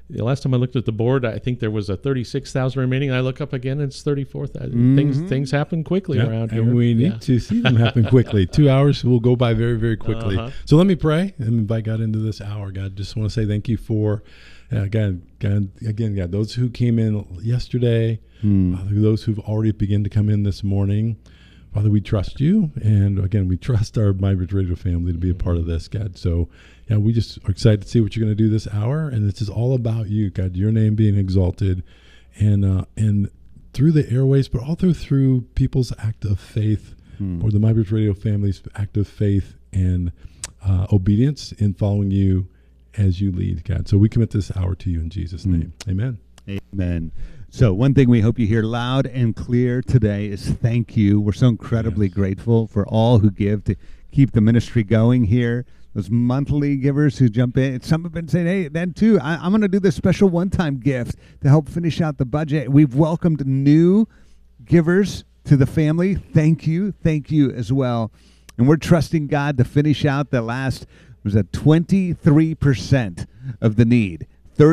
The last time I looked at the board, I think there was a 36,000 remaining. I look up again, it's 34,000. Things happen quickly around here. And we need to see them happen quickly. 2 hours will go by very, very quickly. So let me pray and invite God into this hour. God, just want to say thank you for, God, those who came in yesterday, Father, those who've already begun to come in this morning. Father, we trust you. And again, we trust our MyBridge Radio family to be a part of this, God. So we just are excited to see what you're going to do this hour. And this is all about you, God, your name being exalted and through the airways, but also through people's act of faith or the MyBridge Radio family's act of faith and obedience in following you as you lead, God. So we commit this hour to you in Jesus' name. Amen. Amen. So one thing we hope you hear loud and clear today is thank you. We're so incredibly grateful for all who give to keep the ministry going here. Those monthly givers who jump in. Some have been saying, hey, then too, I'm going to do this special one-time gift to help finish out the budget. We've welcomed new givers to the family. Thank you. Thank you as well. And we're trusting God to finish out the last, was at 23% of the need,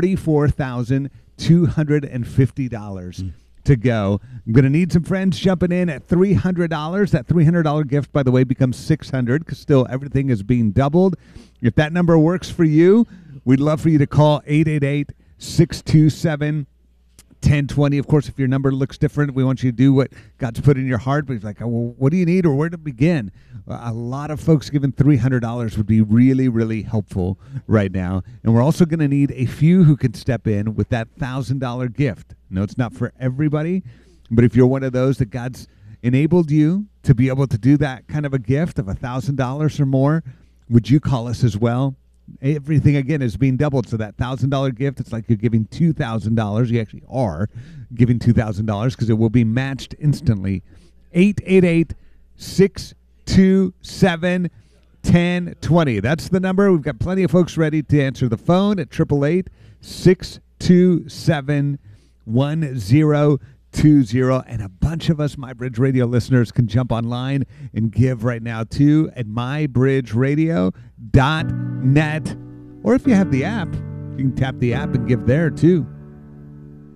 $34,250 to go. I'm going to need some friends jumping in at $300. That $300 gift, by the way, becomes $600 because still everything is being doubled. If that number works for you, we'd love for you to call 888-627-1020. Of course, if your number looks different, we want you to do what God's put in your heart. But he's like, well, what do you need or where to begin? A lot of folks giving $300 would be really, really helpful right now. And we're also going to need a few who can step in with that $1,000 gift. No, it's not for everybody, but if you're one of those that God's enabled you to be able to do that kind of a gift of $1,000 or more, would you call us as well? Everything, again, is being doubled. So that $1,000 gift, it's like you're giving $2,000. You actually are giving $2,000 because it will be matched instantly. 888-627-1020. That's the number. We've got plenty of folks ready to answer the phone at 888-627-1020. And a bunch of us MyBridge Radio listeners can jump online and give right now too at mybridgeradio.net. Or if you have the app, you can tap the app and give there too.